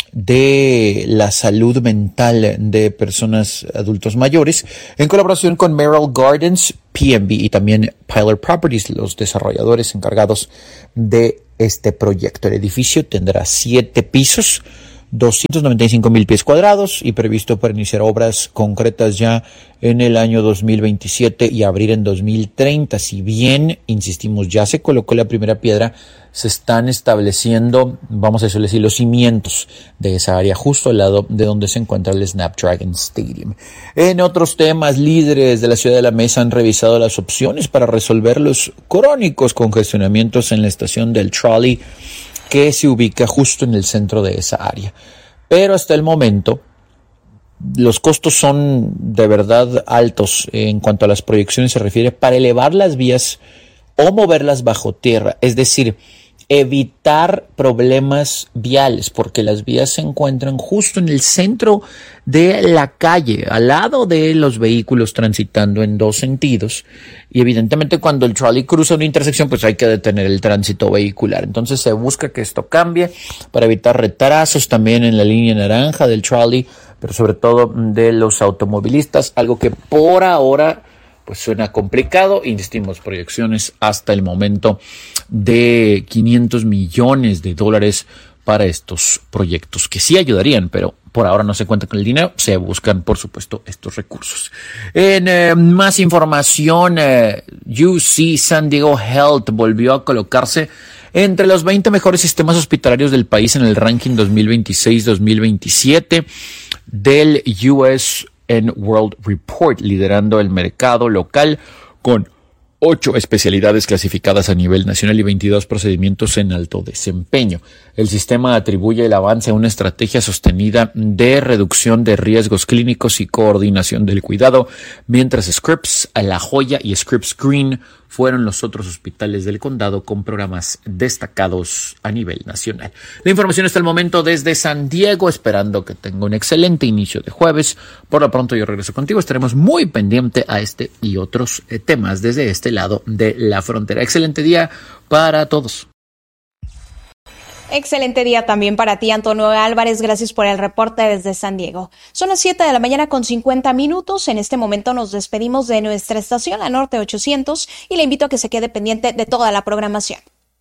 de la salud mental de personas adultos mayores, en colaboración con Merrill Gardens, P M B y también Pilar Properties, los desarrolladores encargados de este proyecto. El edificio tendrá siete pisos, doscientos noventa y cinco mil pies cuadrados y previsto para iniciar obras concretas ya en el año dos mil veintisiete y abrir en dos mil treinta. Si bien, insistimos, ya se colocó la primera piedra, se están estableciendo, vamos a decirlo así, los cimientos de esa área justo al lado de donde se encuentra el Snapdragon Stadium. En otros temas, líderes de la Ciudad de la Mesa han revisado las opciones para resolver los crónicos congestionamientos en la estación del trolley que se ubica justo en el centro de esa área. Pero hasta el momento, los costos son de verdad altos en cuanto a las proyecciones se refiere para elevar las vías o moverlas bajo tierra, es decir, evitar problemas viales, porque las vías se encuentran justo en el centro de la calle, al lado de los vehículos transitando en dos sentidos, y evidentemente cuando el trolley cruza una intersección, pues hay que detener el tránsito vehicular. Entonces se busca que esto cambie para evitar retrasos también en la línea naranja del trolley, pero sobre todo de los automovilistas, algo que por ahora pues suena complicado. Insistimos, proyecciones hasta el momento de quinientos millones de dólares para estos proyectos que sí ayudarían, pero por ahora no se cuenta con el dinero, se buscan por supuesto estos recursos. En eh, más información, eh, U C San Diego Health volvió a colocarse entre los veinte mejores sistemas hospitalarios del país en el ranking dos mil veintiséis dos mil veintisiete del U S en World Report, liderando el mercado local con ocho especialidades clasificadas a nivel nacional y veintidós procedimientos en alto desempeño. El sistema atribuye el avance a una estrategia sostenida de reducción de riesgos clínicos y coordinación del cuidado, mientras Scripps, La Joya y Scripps Green fueron los otros hospitales del condado con programas destacados a nivel nacional. La información hasta el momento desde San Diego, esperando que tenga un excelente inicio de jueves. Por lo pronto yo regreso contigo, estaremos muy pendiente a este y otros eh, temas desde este lado de la frontera. Excelente día para todos. Excelente día también para ti, Antonio Álvarez. Gracias por el reporte desde San Diego. Son las siete de la mañana con cincuenta minutos. En este momento nos despedimos de nuestra estación, la Norte ochocientos, y le invito a que se quede pendiente de toda la programación.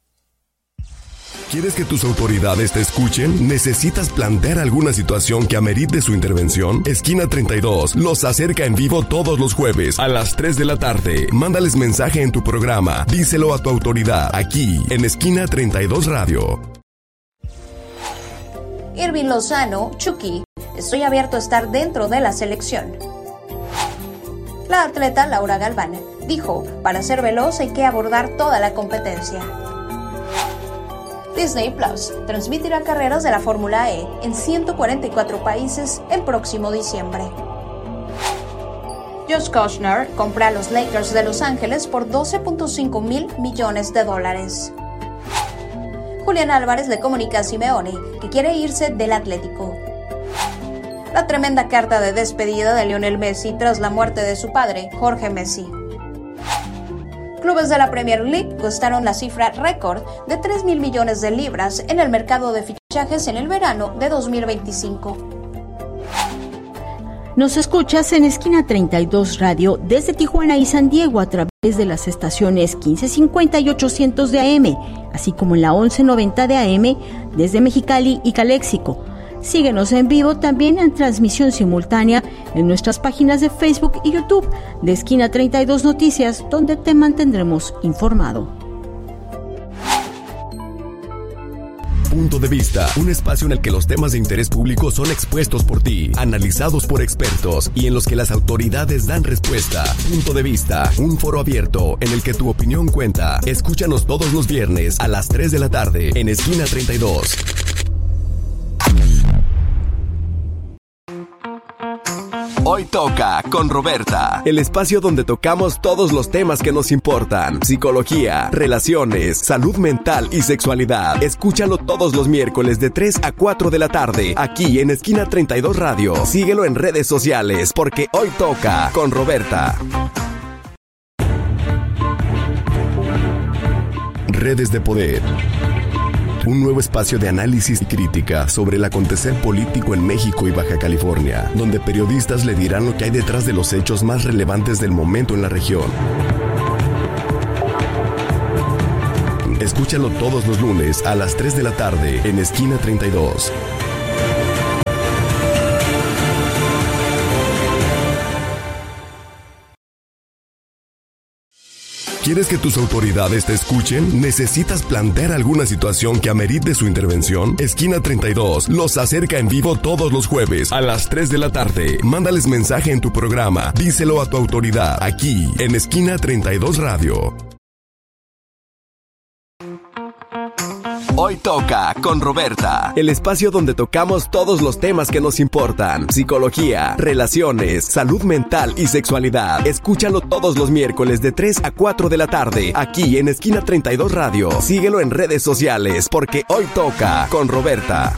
¿Quieres que tus autoridades te escuchen? ¿Necesitas plantear alguna situación que amerite su intervención? Esquina treinta y dos los acerca en vivo todos los jueves a las tres de la tarde. Mándales mensaje en tu programa. Díselo a tu autoridad aquí en Esquina treinta y dos Radio. Irving Lozano, Chucky, estoy abierto a estar dentro de la selección. La atleta Laura Galván dijo, para ser veloz hay que abordar toda la competencia. Disney Plus transmitirá carreras de la Fórmula E en ciento cuarenta y cuatro países en próximo diciembre. Josh Kushner compra a los Lakers de Los Ángeles por doce punto cinco mil millones de dólares. Julián Álvarez le comunica a Simeone que quiere irse del Atlético. La tremenda carta de despedida de Lionel Messi tras la muerte de su padre, Jorge Messi. Clubes de la Premier League costaron la cifra récord de tres mil millones de libras en el mercado de fichajes en el verano de dos mil veinticinco. Nos escuchas en Esquina treinta y dos Radio desde Tijuana y San Diego a través de las estaciones quince cincuenta y ochocientos de A M, así como en la once noventa de A M desde Mexicali y Caléxico. Síguenos en vivo también en transmisión simultánea en nuestras páginas de Facebook y YouTube de Esquina treinta y dos Noticias, donde te mantendremos informado. Punto de Vista, un espacio en el que los temas de interés público son expuestos por ti, analizados por expertos y en los que las autoridades dan respuesta. Punto de Vista, un foro abierto en el que tu opinión cuenta. Escúchanos todos los viernes a las tres de la tarde en Esquina treinta y dos. Hoy toca con Roberta, el espacio donde tocamos todos los temas que nos importan: psicología, relaciones, salud mental y sexualidad. Escúchalo todos los miércoles de tres a cuatro de la tarde, aquí en Esquina treinta y dos Radio. Síguelo en redes sociales, porque hoy toca con Roberta. Redes de Poder. Un nuevo espacio de análisis y crítica sobre el acontecer político en México y Baja California, donde periodistas le dirán lo que hay detrás de los hechos más relevantes del momento en la región. Escúchalo todos los lunes a las tres de la tarde en Esquina treinta y dos. ¿Quieres que tus autoridades te escuchen? ¿Necesitas plantear alguna situación que amerite su intervención? Esquina treinta y dos los acerca en vivo todos los jueves a las tres de la tarde. Mándales mensaje en tu programa. Díselo a tu autoridad aquí en Esquina treinta y dos Radio. Hoy toca con Roberta, el espacio donde tocamos todos los temas que nos importan: psicología, relaciones, salud mental y sexualidad. Escúchalo todos los miércoles de tres a cuatro de la tarde, aquí en Esquina treinta y dos Radio. Síguelo en redes sociales, porque hoy toca con Roberta.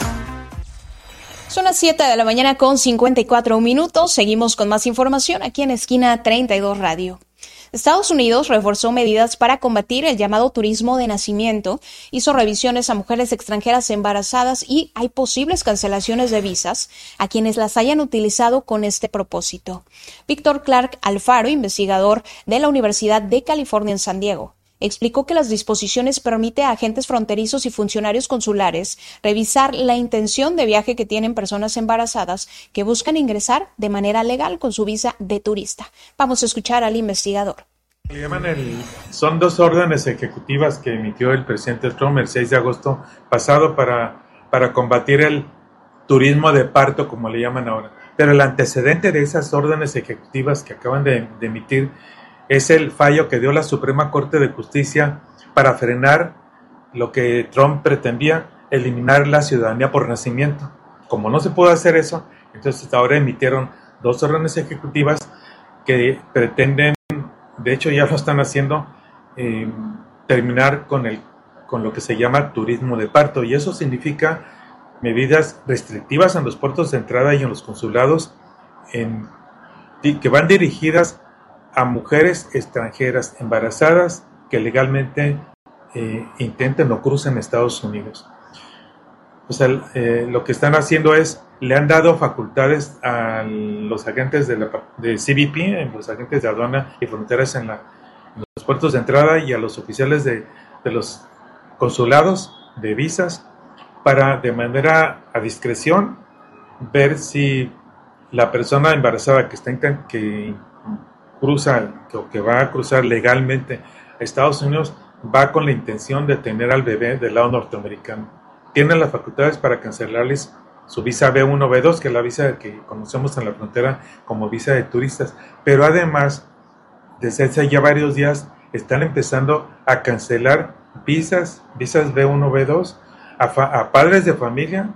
Son las siete de la mañana con cincuenta y cuatro minutos. Seguimos con más información aquí en Esquina treinta y dos Radio. Estados Unidos reforzó medidas para combatir el llamado turismo de nacimiento, hizo revisiones a mujeres extranjeras embarazadas y hay posibles cancelaciones de visas a quienes las hayan utilizado con este propósito. Víctor Clark Alfaro, investigador de la Universidad de California en San Diego, explicó que las disposiciones permiten a agentes fronterizos y funcionarios consulares revisar la intención de viaje que tienen personas embarazadas que buscan ingresar de manera legal con su visa de turista. Vamos a escuchar al investigador. Le llaman el, son dos órdenes ejecutivas que emitió el presidente Trump el seis de agosto pasado para, para combatir el turismo de parto, como le llaman ahora. Pero el antecedente de esas órdenes ejecutivas que acaban de, de emitir es el fallo que dio la Suprema Corte de Justicia para frenar lo que Trump pretendía, eliminar la ciudadanía por nacimiento. Como no se pudo hacer eso, entonces ahora emitieron dos órdenes ejecutivas que pretenden, de hecho ya lo están haciendo, eh, terminar con, el, con lo que se llama turismo de parto, y eso significa medidas restrictivas en los puertos de entrada y en los consulados en, que van dirigidas a mujeres extranjeras embarazadas que legalmente eh, intenten o crucen Estados Unidos. O sea, eh, lo que están haciendo es, le han dado facultades a los agentes de, la, de C B P, los agentes de aduana y fronteras en, la, en los puertos de entrada, y a los oficiales de, de los consulados de visas, para de manera a discreción ver si la persona embarazada que está en, que cruza o que va a cruzar legalmente a Estados Unidos va con la intención de tener al bebé del lado norteamericano. Tienen las facultades para cancelarles su visa B uno, B dos, que es la visa que conocemos en la frontera como visa de turistas, pero además desde hace ya varios días están empezando a cancelar visas, visas B uno, B dos a, fa- a padres de familia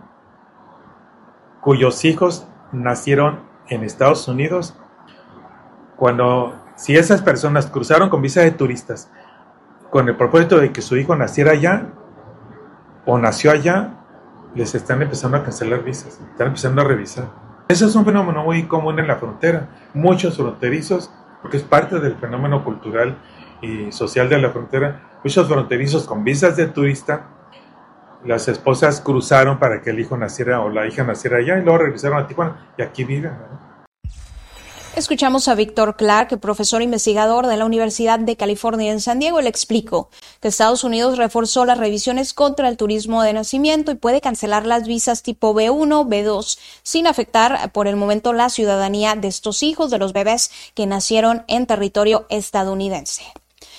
cuyos hijos nacieron en Estados Unidos. Cuando, si esas personas cruzaron con visa de turistas con el propósito de que su hijo naciera allá o nació allá, les están empezando a cancelar visas, están empezando a revisar. Eso es un fenómeno muy común en la frontera. Muchos fronterizos, porque es parte del fenómeno cultural y social de la frontera, muchos fronterizos con visas de turista, las esposas cruzaron para que el hijo naciera o la hija naciera allá y luego regresaron a Tijuana y aquí viven, ¿no? Escuchamos a Víctor Clark, profesor investigador de la Universidad de California en San Diego. Le explicó que Estados Unidos reforzó las revisiones contra el turismo de nacimiento y puede cancelar las visas tipo B uno, B dos, sin afectar por el momento la ciudadanía de estos hijos de los bebés que nacieron en territorio estadounidense.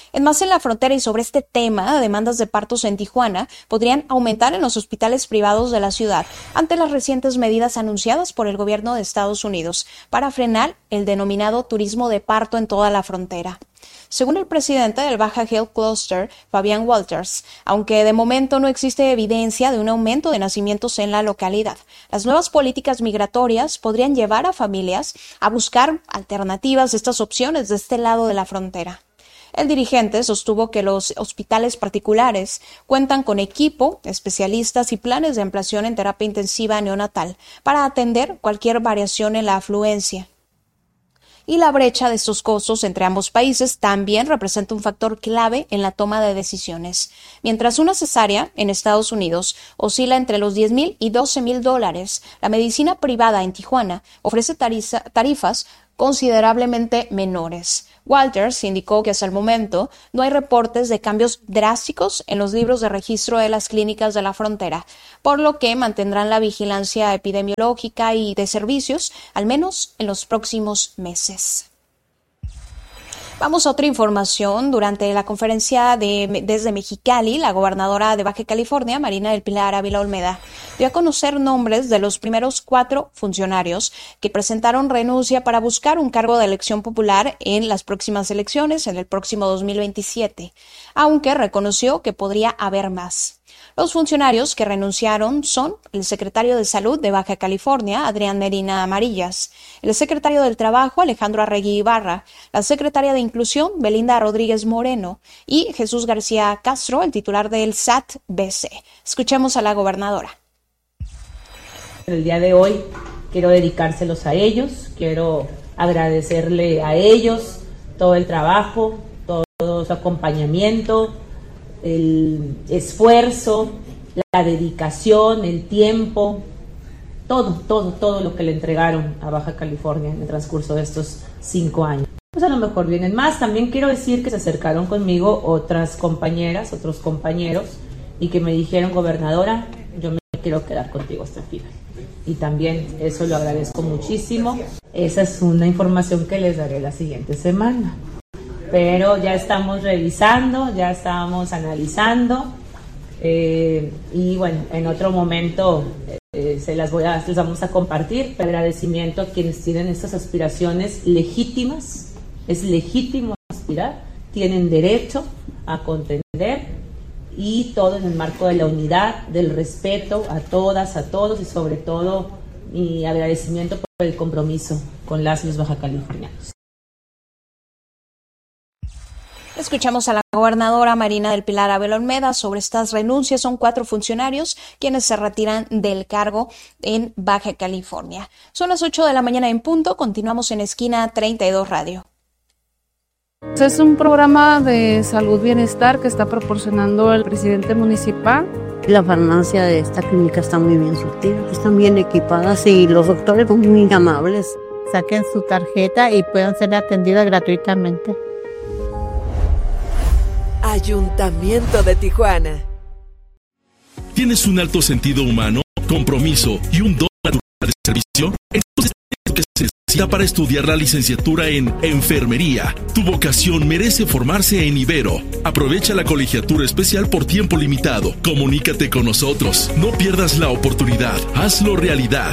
En más en la frontera y sobre este tema, demandas de partos en Tijuana podrían aumentar en los hospitales privados de la ciudad ante las recientes medidas anunciadas por el gobierno de Estados Unidos para frenar el denominado turismo de parto en toda la frontera. Según el presidente del Baja Hill Cluster, Fabián Walters, aunque de momento no existe evidencia de un aumento de nacimientos en la localidad, las nuevas políticas migratorias podrían llevar a familias a buscar alternativas a estas opciones de este lado de la frontera. El dirigente sostuvo que los hospitales particulares cuentan con equipo, especialistas y planes de ampliación en terapia intensiva neonatal para atender cualquier variación en la afluencia. Y la brecha de estos costos entre ambos países también representa un factor clave en la toma de decisiones. Mientras una cesárea en Estados Unidos oscila entre los diez mil y doce mil dólares, la medicina privada en Tijuana ofrece tarifa, tarifas considerablemente menores. Walters indicó que hasta el momento no hay reportes de cambios drásticos en los libros de registro de las clínicas de la frontera, por lo que mantendrán la vigilancia epidemiológica y de servicios, al menos en los próximos meses. Vamos a otra información. Durante la conferencia de, desde Mexicali, la gobernadora de Baja California, Marina del Pilar Ávila Olmeda, dio a conocer nombres de los primeros cuatro funcionarios que presentaron renuncia para buscar un cargo de elección popular en las próximas elecciones en el próximo dos mil veintisiete, aunque reconoció que podría haber más. Los funcionarios que renunciaron son el secretario de Salud de Baja California, Adrián Medina Amarillas, el secretario del Trabajo, Alejandro Arregui Ibarra, la secretaria de Inclusión, Belinda Rodríguez Moreno, y Jesús García Castro, el titular del S A T B C. Escuchemos a la gobernadora. El día de hoy quiero dedicárselos a ellos, quiero agradecerle a ellos todo el trabajo, todo su acompañamiento, el esfuerzo, la dedicación, el tiempo, todo, todo, todo lo que le entregaron a Baja California en el transcurso de estos cinco años. Pues a lo mejor vienen más. También quiero decir que se acercaron conmigo otras compañeras, otros compañeros, y que me dijeron: gobernadora, yo me quiero quedar contigo hasta el final. Y también eso lo agradezco muchísimo. Esa es una información que les daré la siguiente semana. Pero ya estamos revisando, ya estamos analizando, eh, y bueno, en otro momento eh, se las voy a, les vamos a compartir. Agradecimiento a quienes tienen estas aspiraciones legítimas. Es legítimo aspirar, tienen derecho a contender, y todo en el marco de la unidad, del respeto a todas, a todos, y sobre todo mi agradecimiento por el compromiso con las y los bajacalifornianos. Escuchamos a la gobernadora Marina del Pilar Ávila Olmeda sobre estas renuncias. Son cuatro funcionarios quienes se retiran del cargo en Baja California. Son las ocho de la mañana en punto. Continuamos en Esquina treinta y dos Radio. Es un programa de salud bienestar que está proporcionando el presidente municipal. La farmacia de esta clínica está muy bien surtida, están bien equipadas y los doctores son muy amables. Saquen su tarjeta y puedan ser atendidas gratuitamente. Ayuntamiento de Tijuana. ¿Tienes un alto sentido humano, compromiso y un don natural de servicio? Entonces es lo que se necesita para estudiar la licenciatura en Enfermería. Tu vocación merece formarse en Ibero. Aprovecha la colegiatura especial por tiempo limitado. Comunícate con nosotros. No pierdas la oportunidad. Hazlo realidad.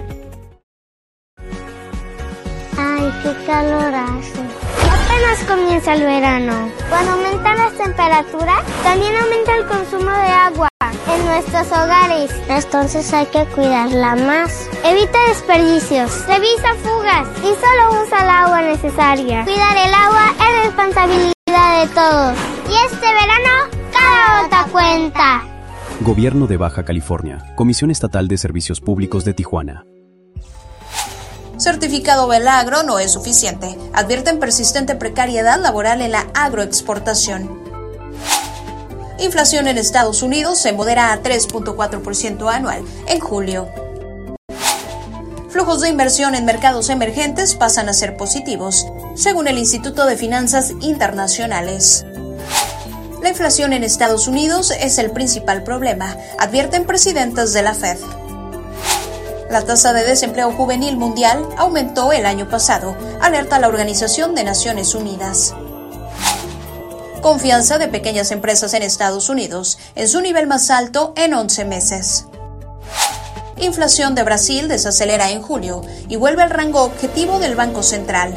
Ay, qué calor hace. Apenas comienza el verano. Cuando aumentan las temperaturas, también aumenta el consumo de agua en nuestros hogares. Entonces hay que cuidarla más. Evita desperdicios, revisa fugas y solo usa el agua necesaria. Cuidar el agua es responsabilidad de todos. Y este verano, cada gota cuenta. Gobierno de Baja California. Comisión Estatal de Servicios Públicos de Tijuana. Certificado Belagro no es suficiente. Advierten persistente precariedad laboral en la agroexportación. Inflación en Estados Unidos se modera a tres punto cuatro por ciento anual en julio. Flujos de inversión en mercados emergentes pasan a ser positivos, según el Instituto de Finanzas Internacionales. La inflación en Estados Unidos es el principal problema, advierten presidentes de la Fed. La tasa de desempleo juvenil mundial aumentó el año pasado, alerta la Organización de Naciones Unidas. confianza de pequeñas empresas en Estados Unidos en su nivel más alto en once meses. Inflación de Brasil desacelera en julio y vuelve al rango objetivo del Banco Central.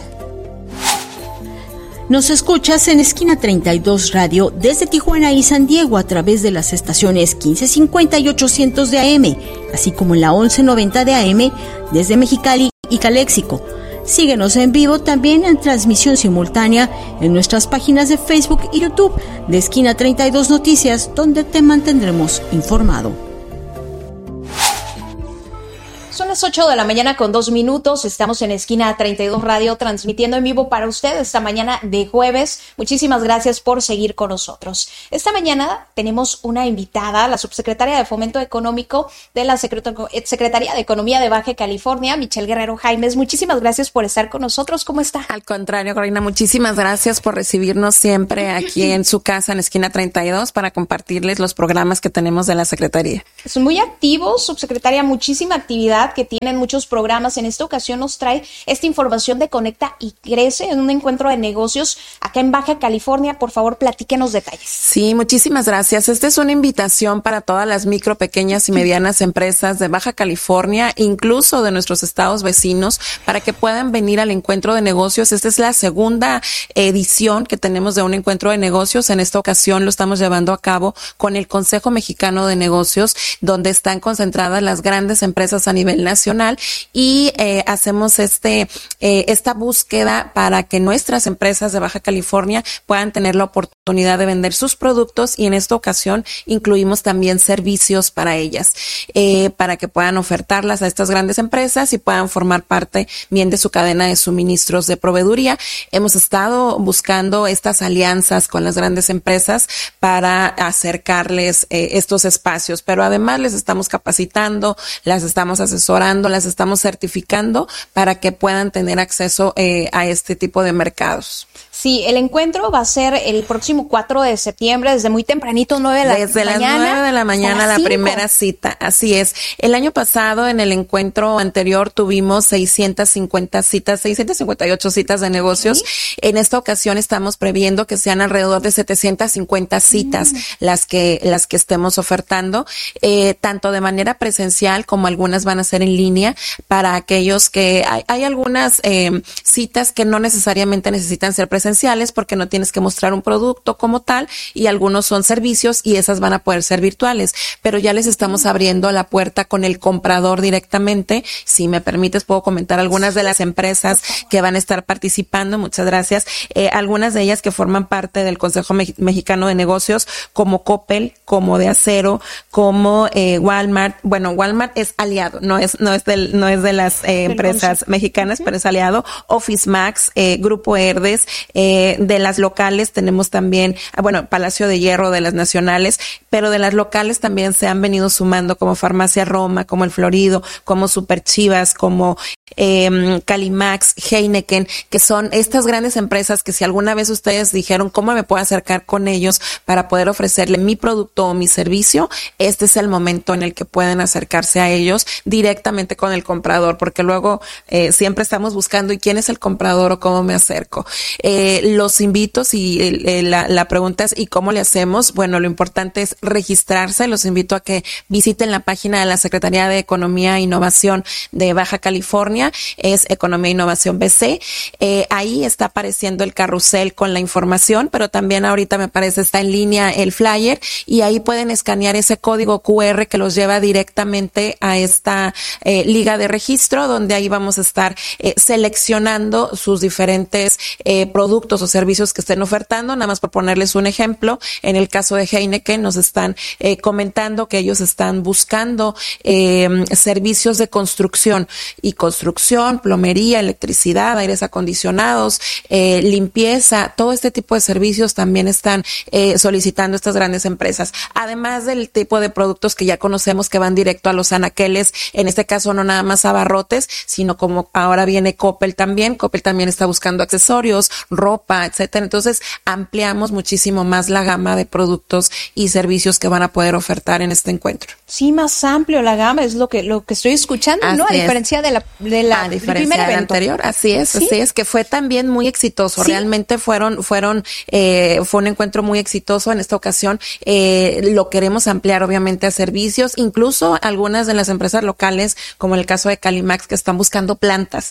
Nos escuchas en Esquina treinta y dos Radio desde Tijuana y San Diego a través de las estaciones quince cincuenta y ochocientos de A M, así como en la once noventa de A M desde Mexicali y Caléxico. Síguenos en vivo también en transmisión simultánea en nuestras páginas de Facebook y YouTube de Esquina treinta y dos Noticias, donde te mantendremos informado. Son las ocho de la mañana con dos minutos. Estamos en Esquina treinta y dos Radio transmitiendo en vivo para usted esta mañana de jueves. Muchísimas gracias por seguir con nosotros. Esta mañana tenemos una invitada, la subsecretaria de Fomento Económico de la Secretaría de Economía de Baja California, Michelle Guerrero Jaimes. Muchísimas gracias por estar con nosotros. ¿Cómo está? Al contrario, Corina, muchísimas gracias por recibirnos siempre aquí en su casa en Esquina treinta y dos para compartirles los programas que tenemos de la Secretaría. Son muy activos, subsecretaria, muchísima actividad, que tienen muchos programas. En esta ocasión nos trae esta información de Conecta y Crece en un encuentro de negocios acá en Baja California. Por favor, platíquenos detalles. Sí, muchísimas gracias. Esta es una invitación para todas las micro, pequeñas y medianas empresas de Baja California, incluso de nuestros estados vecinos, para que puedan venir al encuentro de negocios. Esta es la segunda edición que tenemos de un encuentro de negocios. En esta ocasión lo estamos llevando a cabo con el Consejo Mexicano de Negocios, donde están concentradas las grandes empresas a nivel nacional y eh, hacemos este eh, esta búsqueda para que nuestras empresas de Baja California puedan tener la oportunidad de vender sus productos, y en esta ocasión incluimos también servicios para ellas, eh, para que puedan ofertarlas a estas grandes empresas y puedan formar parte bien de su cadena de suministros de proveeduría. Hemos estado buscando estas alianzas con las grandes empresas para acercarles eh, estos espacios, pero además les estamos capacitando, las estamos asesorando, las estamos certificando para que puedan tener acceso eh, a este tipo de mercados. Sí, el encuentro va a ser el próximo cuatro de septiembre, desde muy tempranito, nueve de la desde mañana. Desde las nueve de la mañana, la primera cita, así es. El año pasado, en el encuentro anterior, tuvimos seiscientas cincuenta citas, seiscientas cincuenta y ocho citas de negocios. ¿Sí? En esta ocasión estamos previendo que sean alrededor de setecientas cincuenta citas mm. las que las que estemos ofertando, eh, tanto de manera presencial como algunas van a ser en línea, para aquellos que hay, hay algunas eh, citas que no necesariamente necesitan ser presenciales, porque no tienes que mostrar un producto como tal, y algunos son servicios y esas van a poder ser virtuales, pero ya les estamos abriendo la puerta con el comprador directamente. Si me permites, puedo comentar algunas de las empresas que van a estar participando. Muchas gracias. Eh, algunas de ellas que forman parte del Consejo Me- Mexicano de Negocios, como Coppel, como de Acero, como eh, Walmart. Bueno, Walmart es aliado, no es no es del no es de las eh, empresas mexicanas, uh-huh. pero es aliado. Office Max, eh, Grupo Herdes. Eh, de las locales tenemos también, bueno, Palacio de Hierro de las nacionales, pero de las locales también se han venido sumando como Farmacia Roma, como El Florido, como Super Chivas, como eh, Calimax, Heineken, que son estas grandes empresas que si alguna vez ustedes dijeron cómo me puedo acercar con ellos para poder ofrecerle mi producto o mi servicio, este es el momento en el que pueden acercarse a ellos directamente con el comprador, porque luego eh, siempre estamos buscando ¿y quién es el comprador o cómo me acerco? Eh, los invito, si eh, la, la pregunta es ¿y cómo le hacemos? Bueno, lo importante es registrarse. Los invito a que visiten la página de la Secretaría de Economía e Innovación de Baja California, es Economía e Innovación B C. Eh, ahí está apareciendo el carrusel con la información, pero también ahorita me parece está en línea el flyer, y ahí pueden escanear ese código Q R que los lleva directamente a esta eh, liga de registro, donde ahí vamos a estar eh, seleccionando sus diferentes eh, productos o servicios que estén ofertando. Nada más por ponerles un ejemplo, en el caso de Heineken nos están eh, comentando que ellos están buscando eh, servicios de construcción y construcción, plomería, electricidad, aires acondicionados, eh, limpieza, todo este tipo de servicios también están eh, solicitando estas grandes empresas, además del tipo de productos que ya conocemos que van directo a los anaqueles, en este caso no nada más abarrotes, sino como ahora viene Coppel también. Coppel también está buscando accesorios, ropa, etcétera. Entonces ampliamos muchísimo más la gama de productos y servicios que van a poder ofertar en este encuentro. Sí, más amplio la gama, es lo que lo que estoy escuchando, así ¿no? A es. diferencia de la de la a diferencia del anterior, así es, ¿Sí? así es, que fue también muy exitoso. ¿Sí? Realmente fueron, fueron, eh, fue un encuentro muy exitoso en esta ocasión. Eh, lo queremos ampliar obviamente a servicios, incluso algunas de las empresas locales, como en el caso de Calimax, que están buscando plantas,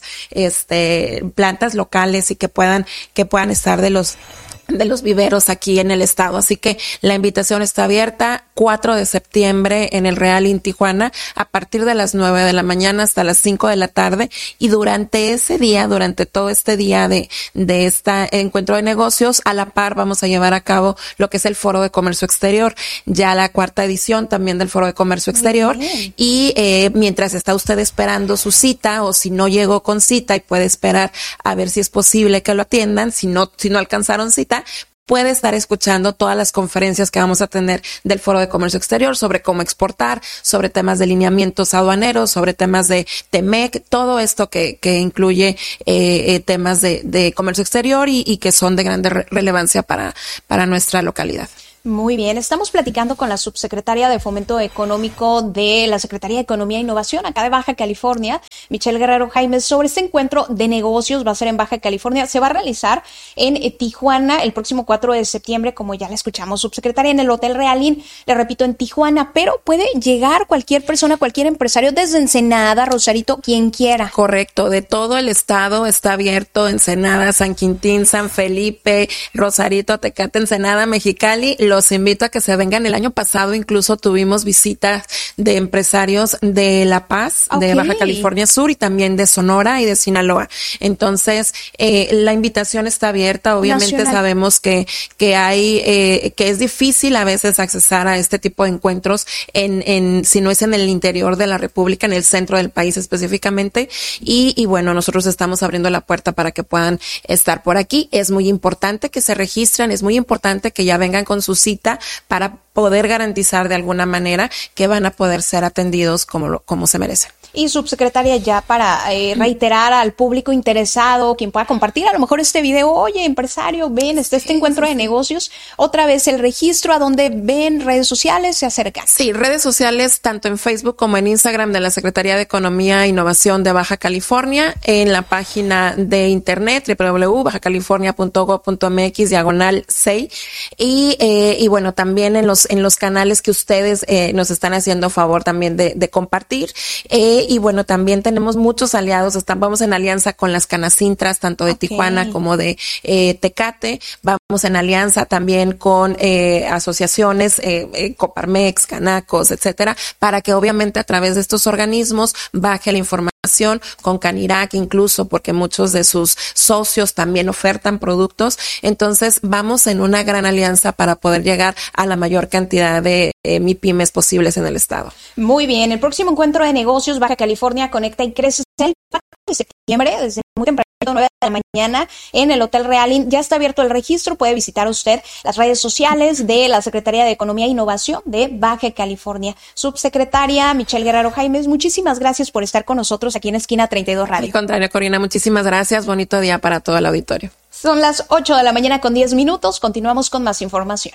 este, plantas locales y que puedan, que puedan estar de los de los viveros aquí en el estado. Así que la invitación está abierta cuatro de septiembre en el Real Inn Tijuana a partir de las nueve de la mañana hasta las cinco de la tarde, y durante ese día, durante todo este día de, de este encuentro de negocios, a la par vamos a llevar a cabo lo que es el Foro de Comercio Exterior, ya la cuarta edición también del Foro de Comercio Exterior, y eh, mientras está usted esperando su cita, o si no llegó con cita y puede esperar a ver si es posible que lo atiendan, si no, si no alcanzaron cita, puede estar escuchando todas las conferencias que vamos a tener del Foro de Comercio Exterior sobre cómo exportar, sobre temas de lineamientos aduaneros, sobre temas de T M E C, todo esto que, que incluye eh, eh, temas de, de comercio exterior y, y que son de grande re- relevancia para, para nuestra localidad. Muy bien, estamos platicando con la subsecretaria de Fomento Económico de la Secretaría de Economía e Innovación acá de Baja California, Michelle Guerrero Jaimes, sobre este encuentro de negocios. Va a ser en Baja California, se va a realizar en eh, Tijuana el próximo cuatro de septiembre, como ya la escuchamos, subsecretaria, en el Hotel Real Inn, le repito, en Tijuana, pero puede llegar cualquier persona, cualquier empresario desde Ensenada, Rosarito, quien quiera. Correcto, de todo el estado está abierto, Ensenada, San Quintín, San Felipe, Rosarito, Tecate, Ensenada, Mexicali. Los invito a que se vengan. El año pasado incluso tuvimos visitas de empresarios de La Paz, okay, de Baja California Sur, y también de Sonora y de Sinaloa. Entonces, eh, la invitación está abierta. Obviamente Nacional. Sabemos que, que hay, eh, que es difícil a veces accesar a este tipo de encuentros en, en, si no es en el interior de la República, en el centro del país específicamente. Y, y bueno, nosotros estamos abriendo la puerta para que puedan estar por aquí. Es muy importante que se registren, es muy importante que ya vengan con sus cita para poder garantizar de alguna manera que van a poder ser atendidos como, lo, como se merecen. Y subsecretaria, ya para eh, reiterar al público interesado, quien pueda compartir a lo mejor este video, oye, empresario, ven, está este encuentro de negocios, otra vez el registro, a donde ven redes sociales, se acercan. Sí, redes sociales tanto en Facebook como en Instagram de la Secretaría de Economía e Innovación de Baja California, en la página de internet doble u doble u doble u punto baja california punto gob punto m x diagonal S E I, y, eh, y bueno, también en los, en los canales que ustedes eh, nos están haciendo favor también de, de compartir. Eh, Y bueno, también tenemos muchos aliados. Estamos en alianza con las Canacintras, tanto de okay. Tijuana como de eh, Tecate. Vamos en alianza también con eh, asociaciones, eh, eh, Coparmex, Canacos, etcétera, para que obviamente a través de estos organismos baje la información, con Canirac incluso, porque muchos de sus socios también ofertan productos. Entonces vamos en una gran alianza para poder llegar a la mayor cantidad de eh, MIPYMES posibles en el estado. Muy bien, el próximo encuentro de negocios Baja California Conecta y Crece el cuatro de septiembre, desde muy temprano, nueve de la mañana, en el Hotel Real Inn. Ya está abierto el registro, puede visitar usted las redes sociales de la Secretaría de Economía e Innovación de Baja California. Subsecretaria Michelle Guerrero Jaimes, muchísimas gracias por estar con nosotros aquí en Esquina treinta y dos Radio. Al contrario, Corina, muchísimas gracias. Bonito día para todo el auditorio. Son las ocho de la mañana con diez minutos. Continuamos con más información.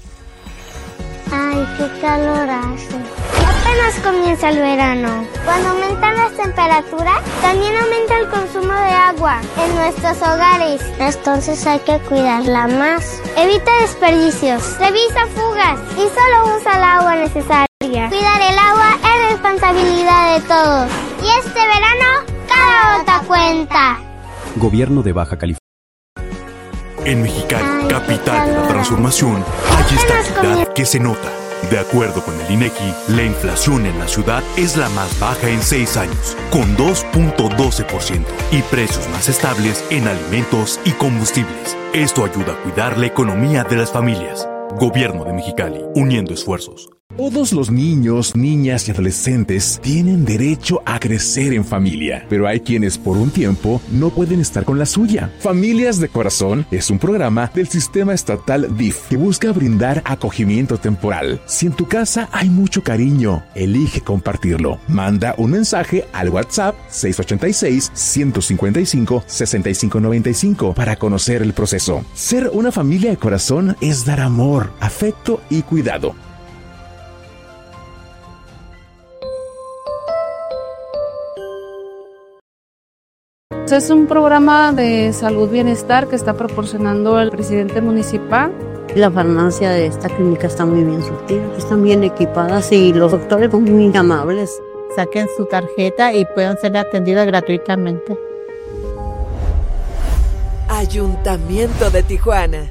Ay, qué calor hace. Apenas comienza el verano. Cuando aumentan las temperaturas, también aumenta el consumo de agua en nuestros hogares. Entonces hay que cuidarla más. Evita desperdicios, revisa fugas y solo usa el agua necesaria. Cuidar el agua es responsabilidad de todos. Y este verano, cada gota cuenta. Gobierno de Baja California. En Mexicali, capital de la transformación, hay estabilidad que se nota. De acuerdo con el INEGI, la inflación en la ciudad es la más baja en seis años, con dos punto doce por ciento, y precios más estables en alimentos y combustibles. Esto ayuda a cuidar la economía de las familias. Gobierno de Mexicali, uniendo esfuerzos. Todos los niños, niñas y adolescentes tienen derecho a crecer en familia, pero hay quienes por un tiempo no pueden estar con la suya. Familias de Corazón es un programa del sistema estatal D I F que busca brindar acogimiento temporal. Si en tu casa hay mucho cariño, elige compartirlo. Manda un mensaje al WhatsApp seis ocho seis, uno cinco cinco, seis cinco nueve cinco para conocer el proceso. Ser una familia de corazón es dar amor, afecto y cuidado. Es un programa de salud bienestar que está proporcionando el presidente municipal. La farmacia de esta clínica está muy bien surtida, están bien equipadas y los doctores son muy amables. Saquen su tarjeta y puedan ser atendidas gratuitamente. Ayuntamiento de Tijuana.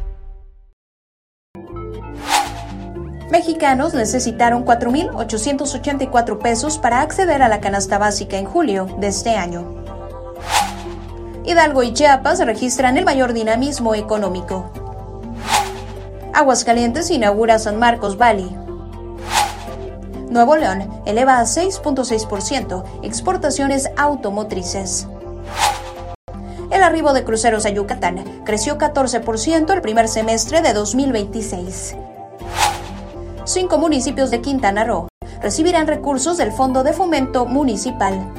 Mexicanos necesitaron cuatro mil ochocientos ochenta y cuatro pesos para acceder a la canasta básica en julio de este año. Hidalgo y Chiapas registran el mayor dinamismo económico. Aguascalientes inaugura San Marcos Valley. Nuevo León eleva a seis punto seis por ciento exportaciones automotrices. El arribo de cruceros a Yucatán creció catorce por ciento el primer semestre de dos mil veintiséis. Cinco municipios de Quintana Roo recibirán recursos del Fondo de Fomento Municipal.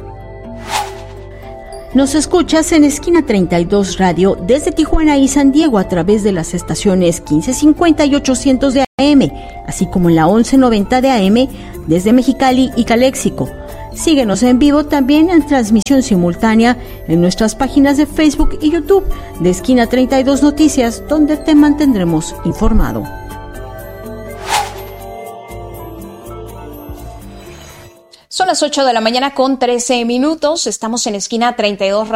Nos escuchas en Esquina treinta y dos Radio desde Tijuana y San Diego a través de las estaciones quince cincuenta y ochocientos de A M, así como en la once noventa de A M desde Mexicali y Caléxico. Síguenos en vivo también en transmisión simultánea en nuestras páginas de Facebook y YouTube de Esquina treinta y dos Noticias, donde te mantendremos informado. Son las ocho de la mañana con trece minutos. Estamos en Esquina treinta y dos